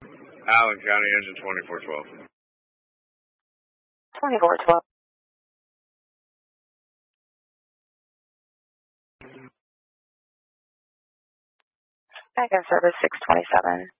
Allen County, engine 2412. 2412. Back in service 627.